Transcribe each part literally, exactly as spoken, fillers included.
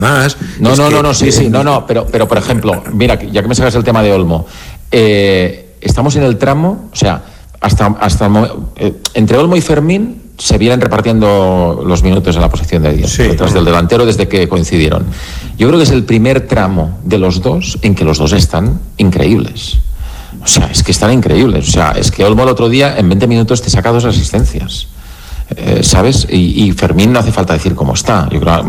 más. No, no, que, no, no, sí, eh, sí, no, no, pero, pero por ejemplo, mira, ya que me sacas el tema de Olmo, eh, estamos en el tramo, o sea, hasta, hasta eh, entre Olmo y Fermín se vienen repartiendo los minutos en la posición de diez, sí, detrás del delantero desde que coincidieron. Yo creo que es el primer tramo de los dos en que los dos están increíbles. O sea, es que están increíbles. O sea, es que Olmo el otro día en veinte minutos te saca dos asistencias. Eh, ¿Sabes? Y, y Fermín no hace falta decir cómo está. Yo creo, a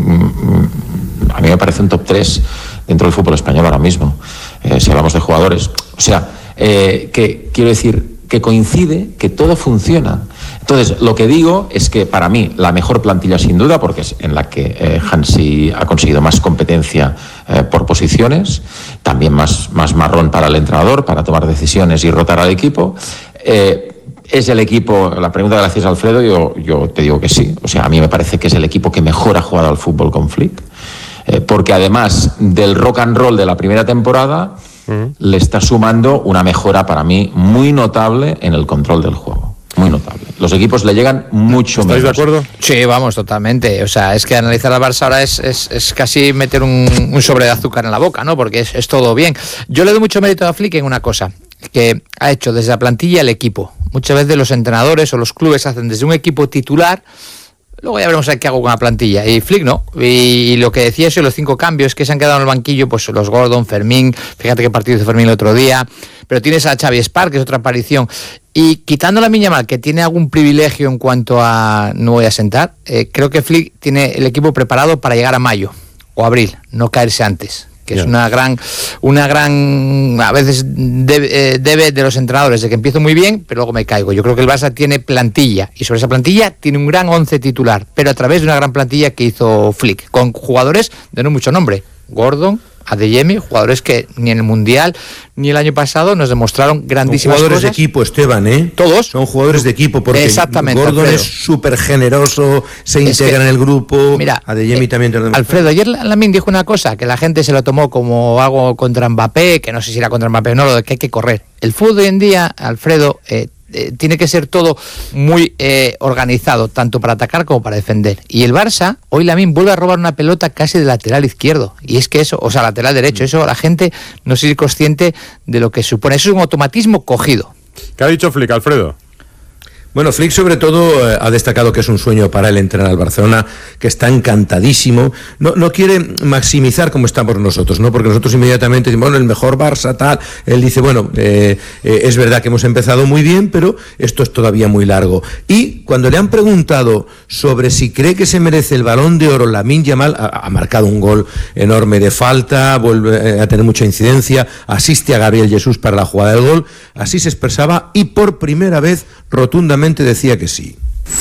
mí me parece un top tres dentro del fútbol español ahora mismo, eh, si hablamos de jugadores. O sea, eh, que quiero decir que coincide, que todo funciona. Entonces, lo que digo es que para mí la mejor plantilla sin duda, porque es en la que eh, Hansi ha conseguido más competencia eh, por posiciones, también más, más marrón para el entrenador, para tomar decisiones y rotar al equipo. Eh, ¿Es el equipo, la pregunta que le hacías a Alfredo, yo, yo te digo que sí. O sea, a mí me parece que es el equipo que mejor ha jugado al fútbol con Flick, eh, porque además del rock and roll de la primera temporada, uh-huh. le está sumando una mejora para mí muy notable en el control del juego. Muy notable. Los equipos le llegan mucho menos. ¿Estáis de acuerdo? Sí, vamos, totalmente. O sea, es que analizar al Barça ahora es, es, es casi meter un, un sobre de azúcar en la boca, ¿no? Porque es, es todo bien. Yo le doy mucho mérito a Flick en una cosa, que ha hecho desde la plantilla el equipo. Muchas veces los entrenadores o los clubes hacen desde un equipo titular, luego ya veremos qué hago con la plantilla. Y Flick no. Y, y lo que decía eso, los cinco cambios que se han quedado en el banquillo, pues los Gordon, Fermín, fíjate qué partido hizo Fermín el otro día, pero tienes a Xavi Spark, que es otra aparición. Y quitando la Lamine Yamal, que tiene algún privilegio en cuanto a no voy a sentar, eh, creo que Flick tiene el equipo preparado para llegar a mayo o abril, no caerse antes. Que yeah. es una gran, una gran, a veces debe, eh, debe de los entrenadores, de que empiezo muy bien, pero luego me caigo. Yo creo que el Barça tiene plantilla, y sobre esa plantilla tiene un gran once titular, pero a través de una gran plantilla que hizo Flick, con jugadores de no mucho nombre. Gordon, Adeyemi, jugadores que ni en el Mundial ni el año pasado nos demostraron grandísimas jugadores cosas. De equipo, Esteban, ¿eh? Todos. Son jugadores de equipo, porque exactamente, Gordon Alfredo. es súper generoso, se es integra que, en el grupo. Mira, Adeyemi eh, también. Te Alfredo, ayer Lamine dijo una cosa, que la gente se lo tomó como algo contra Mbappé, que no sé si era contra Mbappé o no, lo de que hay que correr. El fútbol hoy en día, Alfredo, eh, Eh, tiene que ser todo muy eh, organizado, tanto para atacar como para defender. Y el Barça, hoy Lamine vuelve a robar una pelota casi de lateral izquierdo. Y es que eso, o sea, lateral derecho, eso la gente no es consciente de lo que supone. Eso es un automatismo cogido. ¿Qué ha dicho Flick, Alfredo? Bueno, Flick sobre todo eh, ha destacado que es un sueño para él entrenar al Barcelona, que está encantadísimo. No, no quiere maximizar como estamos nosotros, ¿no? Porque nosotros inmediatamente decimos, bueno, el mejor Barça, tal. Él dice, bueno, eh, eh, es verdad que hemos empezado muy bien, pero esto es todavía muy largo. Y cuando le han preguntado sobre si cree que se merece el Balón de Oro, Lamine Yamal ha, ha marcado un gol enorme de falta, vuelve a tener mucha incidencia, asiste a Gabriel Jesús para la jugada del gol, así se expresaba y por primera vez rotundamente decía que sí.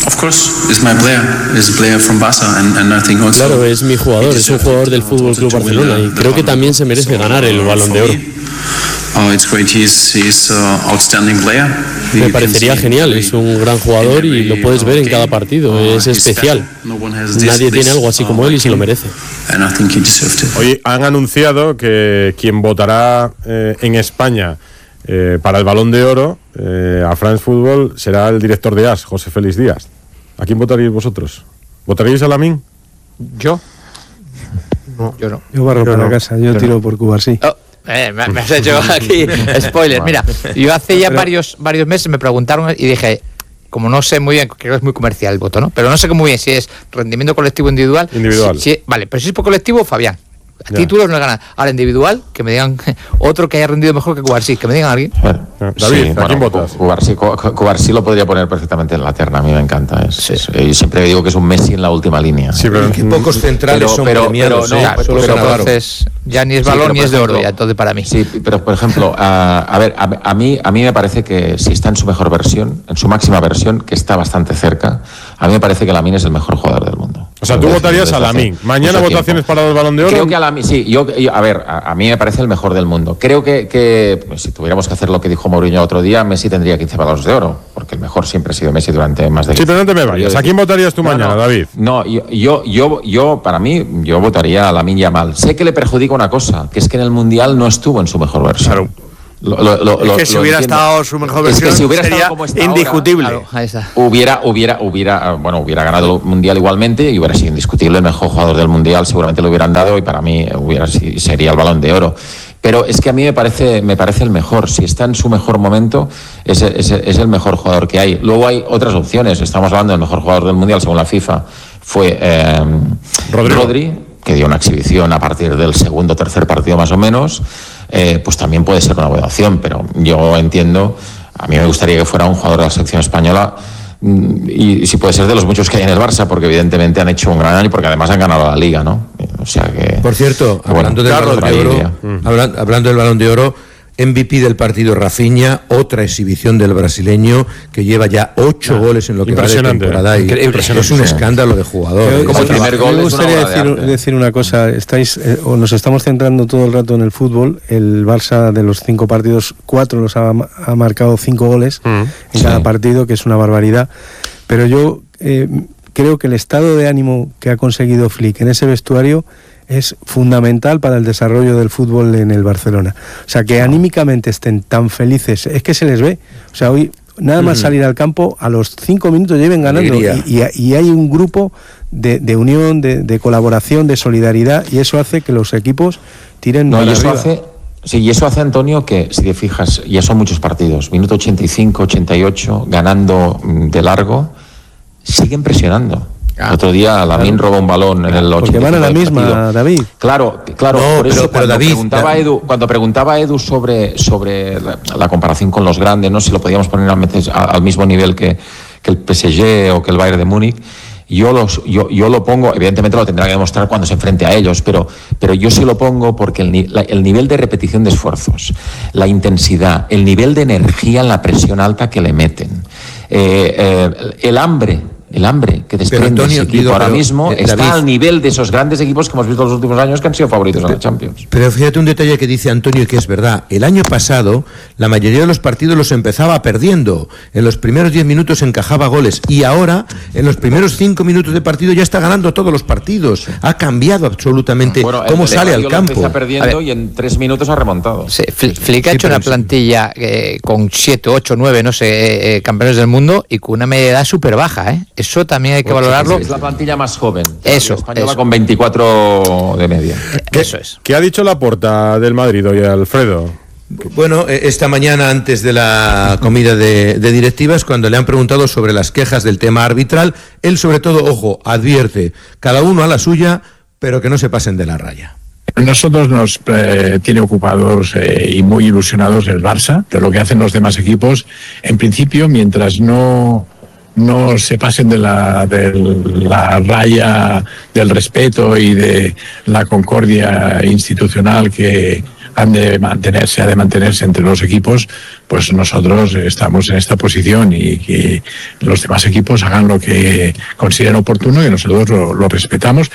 Claro, es mi jugador, es un jugador del Fútbol Club Barcelona y creo que también se merece ganar el Balón de Oro. Me parecería genial, es un gran jugador y lo puedes ver en cada partido, es especial. Nadie tiene algo así como él y se lo merece. Hoy han anunciado que quien votará eh, en España Eh, para el Balón de Oro eh, a France Football será el director de A S, José Félix Díaz. ¿A quién votaríais vosotros? ¿Votaríais a Lamine? ¿Yo? No, yo no. Yo barro yo para no. casa, yo yo tiro no. por Cubarsí. Oh, eh, me, me has hecho aquí spoiler. Mira, yo hace ya varios, varios meses me preguntaron y dije, como no sé muy bien, creo que es muy comercial el voto, ¿no? Pero no sé muy bien si es rendimiento colectivo o individual. Individual. Si, si, vale, pero si es por colectivo, Fabián. A ya. Títulos no gana. Ahora individual, que me digan otro que haya rendido mejor que Cubarsí, que me digan a alguien. Bueno, David, sí, ¿a bueno, quién votas? Cubarsí, Cubarsí lo podría poner perfectamente en la terna, a mí me encanta. Es, sí. es, yo siempre digo que es un Messi en la última línea. Sí, pero que pocos centrales pero, son pero, premiados. Pero, no, ¿eh? pero, pero pero entonces ya ni es balón sí, ni es de oro, ya, entonces para mí. Sí, pero por ejemplo, a, a ver, a, a, mí, a mí me parece que si está en su mejor versión, en su máxima versión, que está bastante cerca, a mí me parece que Lamine es el mejor jugador del mundo. O sea, tú votarías a Lamine. Mañana votaciones para el Balón de Oro. Creo que a Lamine, sí, yo, yo, a ver, a, a mí me parece el mejor del mundo. Creo que, que pues, si tuviéramos que hacer lo que dijo Mourinho otro día, Messi tendría quince balones de oro, porque el mejor siempre ha sido Messi durante más de... Sí, pero no te me vayas. ¿A quién votarías tú no, mañana, no, David? No, yo, yo, yo, yo, para mí, yo votaría a Lamine Yamal. Sé que le perjudica una cosa, que es que en el Mundial no estuvo en su mejor versión. Claro. Lo, lo, lo, es que lo, si hubiera entiendo. estado su mejor versión, es que si hubiera sería estado como está indiscutible. ahora, Claro, ahí está. Hubiera, hubiera, hubiera, bueno, hubiera ganado el Mundial igualmente y hubiera sido indiscutible el mejor jugador del Mundial, seguramente lo hubieran dado y para mí hubiera sería el Balón de Oro. Pero es que a mí me parece, me parece el mejor. Si está en su mejor momento, es, es, es el mejor jugador que hay. Luego hay otras opciones. Estamos hablando del mejor jugador del Mundial, según la FIFA, fue eh, Rodri, que dio una exhibición a partir del segundo o tercer partido más o menos. Eh, pues también puede ser una buena opción, pero yo entiendo, a mí me gustaría que fuera un jugador de la selección española y, y si puede ser de los muchos que hay en el Barça, porque evidentemente han hecho un gran año y porque además han ganado la Liga, ¿no? O sea que... Por cierto, bueno, hablando del claro, Balón de Oro, mm. hablando, hablando del Balón de Oro, M V P del partido Rafinha, otra exhibición del brasileño que lleva ya ocho ah, goles en lo que va de temporada y es un escándalo de jugador. Pero, como el primer gol, me gustaría es una decir, de decir una cosa, estáis eh, o nos estamos centrando todo el rato en el fútbol. El Barça de los cinco partidos, cuatro los ha, ha marcado cinco goles mm, en sí. cada partido, que es una barbaridad. Pero yo eh, creo que el estado de ánimo que ha conseguido Flick en ese vestuario es fundamental para el desarrollo del fútbol en el Barcelona. O sea, que anímicamente estén tan felices, es que se les ve. O sea, hoy nada más mm. salir al campo, a los cinco minutos lleven ganando y, y, y hay un grupo de, de unión, de, de colaboración, de solidaridad, y eso hace que los equipos tiren no, para y eso arriba. hace Sí, y eso hace, Antonio, que si te fijas, ya son muchos partidos, minuto ochenta y cinco, ochenta y ocho, ganando de largo, siguen presionando. Ah, el otro día Lamine claro. robó un balón en el ochenta y cinco. Porque van a la misma, partido. David. Claro, claro. No, por eso pero, cuando, pero David, preguntaba David. Edu, cuando preguntaba Edu sobre, sobre la, la comparación con los grandes, no si lo podíamos poner al, al mismo nivel que, que el P S G o que el Bayern de Múnich, yo, los, yo, yo lo pongo, evidentemente lo tendrá que demostrar cuando se enfrente a ellos, pero, pero yo sí lo pongo porque el, la, el nivel de repetición de esfuerzos, la intensidad, el nivel de energía en la presión alta que le meten, eh, eh, el hambre, el hambre que desprende Antonio, ese equipo digo, ahora pero, mismo eh, está David, al nivel de esos grandes equipos que hemos visto en los últimos años que han sido favoritos en la Champions. Pero fíjate un detalle que dice Antonio y que es verdad. El año pasado la mayoría de los partidos los empezaba perdiendo. En los primeros diez minutos encajaba goles y ahora en los primeros cinco minutos de partido ya está ganando todos los partidos. Ha cambiado absolutamente bueno, cómo sale al campo. Empieza perdiendo y en tres minutos ha remontado. Sí, Flick ha hecho sí, una plantilla eh, con siete, ocho, nueve, no sé, eh, campeones del mundo y con una media edad súper baja, ¿eh? Eso también hay que pues valorarlo. Es la plantilla más joven. Eso. España va con veinticuatro de media. ¿Qué, eso es. ¿Qué ha dicho Laporta del Madrid hoy, Alfredo? Bueno, esta mañana antes de la comida de, de directivas, cuando le han preguntado sobre las quejas del tema arbitral, él sobre todo, ojo, advierte, cada uno a la suya, pero que no se pasen de la raya. Nosotros nos eh, tiene ocupados eh, y muy ilusionados el Barça, de lo que hacen los demás equipos. En principio, mientras no... no se pasen de la, de la raya del respeto y de la concordia institucional que han de mantenerse, ha de mantenerse entre los equipos, pues nosotros estamos en esta posición y que los demás equipos hagan lo que consideren oportuno y nosotros lo, lo respetamos.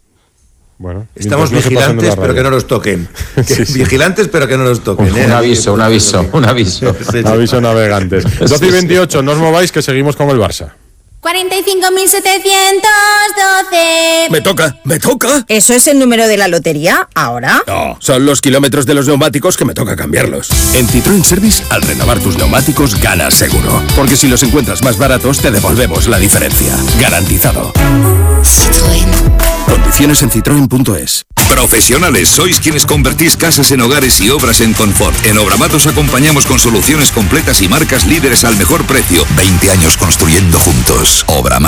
Bueno, estamos no vigilantes pero que no nos toquen. sí, sí. Vigilantes pero que no nos toquen. Un, ¿eh? un aviso, un aviso, un aviso. sí, sí. Aviso navegantes. doce y veintiocho, no os mováis que seguimos con el Barça. cuarenta y cinco mil setecientos doce. Me toca, me toca. ¿Eso es el número de la lotería ahora? No, son los kilómetros de los neumáticos que me toca cambiarlos. En Citroën Service, al renovar tus neumáticos, ganas seguro. Porque si los encuentras más baratos, te devolvemos la diferencia. Garantizado. Citroën. Condiciones en citroen punto es. Profesionales, sois quienes convertís casas en hogares y obras en confort. En Obramat os acompañamos con soluciones completas y marcas líderes al mejor precio. veinte años construyendo juntos. Obramat.